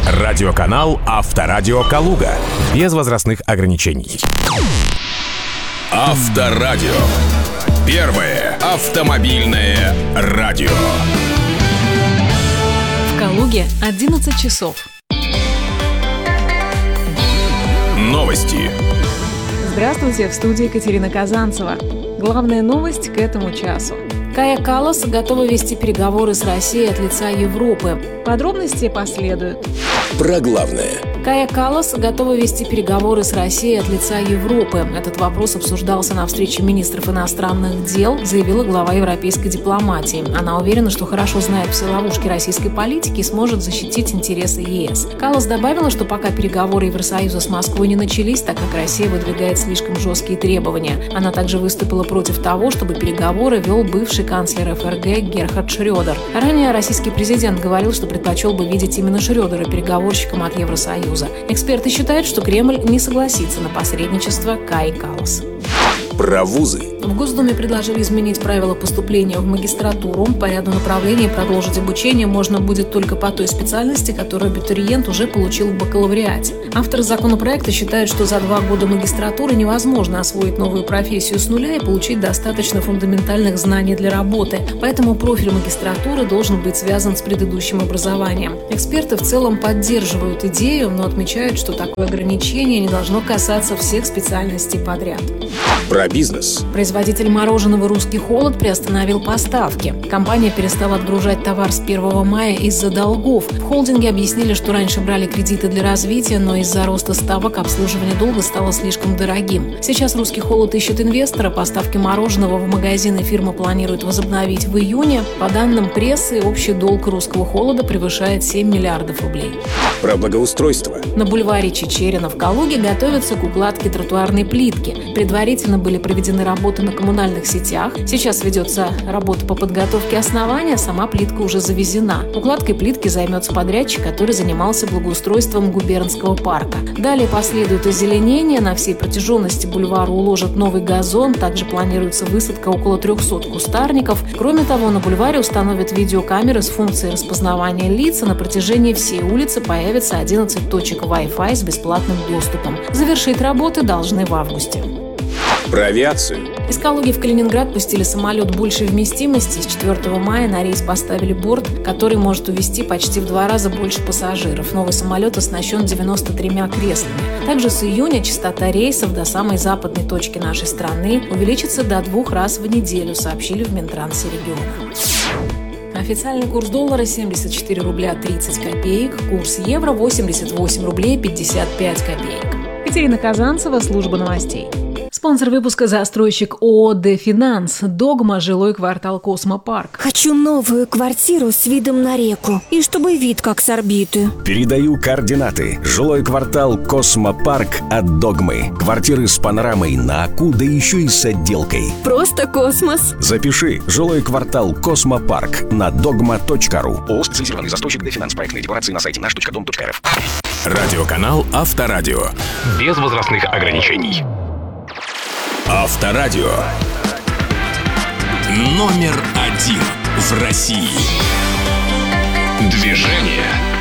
Радиоканал «Авторадио Калуга». Без возрастных ограничений. Авторадио. Первое автомобильное радио. В Калуге 11 часов. Новости. Здравствуйте, в студии Екатерина Казанцева. Главная новость к этому часу. Кая Каллас готова вести переговоры с Россией от лица Европы. Подробности последуют. Про главное. Кая Каллас готова вести переговоры с Россией от лица Европы. Этот вопрос обсуждался на встрече министров иностранных дел, заявила глава европейской дипломатии. Она уверена, что хорошо знает все ловушки российской политики и сможет защитить интересы ЕС. Каллас добавила, что пока переговоры Евросоюза с Москвой не начались, так как Россия выдвигает слишком жесткие требования. Она также выступила против того, чтобы переговоры вел бывший канцлер ФРГ Герхард Шрёдер. Ранее российский президент говорил, что предпочел бы видеть именно Шрёдера переговорщиком от Евросоюза. Эксперты считают, что Кремль не согласится на посредничество Каи Каллас. Про вузы. В Госдуме предложили изменить правила поступления в магистратуру. По ряду направлений продолжить обучение можно будет только по той специальности, которую абитуриент уже получил в бакалавриате. Авторы законопроекта считают, что за 2 года магистратуры невозможно освоить новую профессию с нуля и получить достаточно фундаментальных знаний для работы. Поэтому профиль магистратуры должен быть связан с предыдущим образованием. Эксперты в целом поддерживают идею, но отмечают, что такое ограничение не должно касаться всех специальностей подряд. Про бизнес. Производитель мороженого «Русский холод» приостановил поставки. Компания перестала отгружать товар с 1 мая из-за долгов. В холдинге объяснили, что раньше брали кредиты для развития, но из-за роста ставок обслуживание долга стало слишком дорогим. Сейчас «Русский холод» ищет инвестора. Поставки мороженого в магазины фирма планирует возобновить в июне. По данным прессы, общий долг «Русского холода» превышает 7 миллиардов рублей. Про благоустройство. На бульваре Чичерина в Калуге готовятся к укладке тротуарной плитки. Предварительно были проведены работы на коммунальных сетях. Сейчас ведется работа по подготовке основания, сама плитка уже завезена. Укладкой плитки займется подрядчик, который занимался благоустройством губернского парка. Далее последует озеленение. На всей протяженности бульвара уложат новый газон. Также планируется высадка около 300 кустарников. Кроме того, на бульваре установят видеокамеры с функцией распознавания лиц. На протяжении всей улицы появится 11 точек Wi-Fi с бесплатным доступом. Завершить работы должны в августе. Про авиацию. Из Калуги в Калининград пустили самолет большей вместимости. С 4 мая на рейс поставили борт, который может увезти почти в 2 раза больше пассажиров. Новый самолет оснащен 93 креслами. Также с июня частота рейсов до самой западной точки нашей страны увеличится до 2 раз в неделю, сообщили в Минтрансе региона. Официальный курс доллара 74 рубля 30 копеек, курс евро 88 рублей 55 копеек. Екатерина Казанцева, служба новостей. Спонсор выпуска — застройщик ООО «Дефинанс». «Догма», жилой квартал «Космопарк». Хочу новую квартиру с видом на реку. И чтобы вид как с орбиты. Передаю координаты. Жилой квартал «Космопарк» от «Догмы». Квартиры с панорамой на Аку, да еще и с отделкой. Просто космос. Запиши. Жилой квартал «Космопарк» на dogma.ru. ООО «Специализированный застройщик «Дефинанс». Проектные декларации на сайте наш.дом.рф. Радиоканал «Авторадио». Без возрастных ограничений. Авторадио. Номер 1 в России. Движение